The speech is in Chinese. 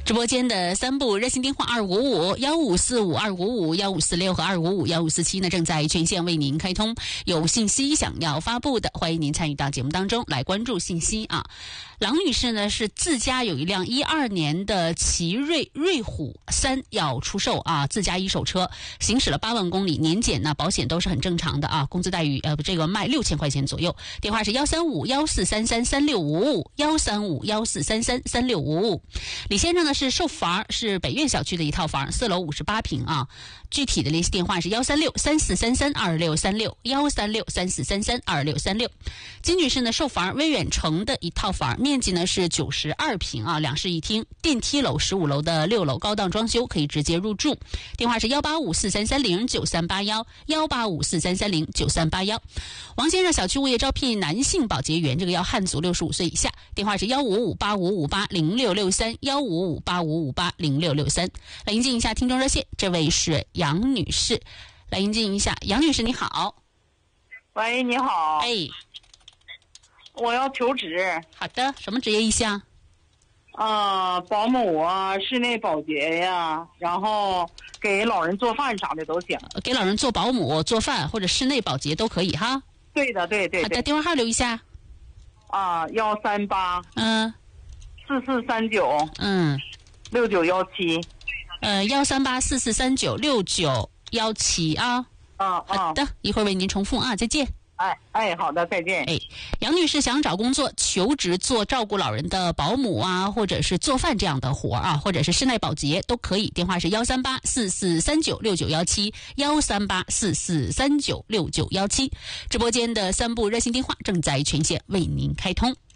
直播间的3部热线电话2555-1545-2555-1546和255-1547呢，正在全线为您开通。有信息想要发布的，欢迎您参与到节目当中来关注信息啊。郎女士呢是自家有一辆12年的奇瑞瑞虎3要出售啊，自家一手车，行驶了8万公里，年检呢保险都是很正常的啊，工资待遇这个卖6000块钱左右。电话是135-1433-3655，135-1433-3655。李先生呢是售房，是北苑小区的一套房，4楼58平啊。具体的联系电话是136-3433-2636，136-3433-2636。金女士呢售房威远城的一套房，面积呢是92平啊，2室1厅，电梯楼15楼的6楼，高档装修，可以直接入住。电话是185-4330-9381，185-4330-9381。王先生小区物业招聘男性保洁员，这个要汉族65岁以下。电话是155-8558-0663，155-8558-0663。来迎进一下听众热线，这位是杨女士，来迎进一下，杨女士你好。 喂，你好。 哎， 我要求职。 好的，什么职业意向？ 保姆啊，室内保洁呀，然后给老人做饭啥的都行。 给老人做保姆、做饭或者室内保洁都可以哈。 对的，对对。 好的，电话号留一下。 13844396917。 13844396917啊。好的，一会儿为您重复啊，再见。 好的，再见。 杨女士想找工作求职做照顾老人的保姆啊，或者是做饭这样的活啊，或者是室内保洁都可以。电话是13844396917，13844396917。直播间的3部热线电话正在全线为您开通。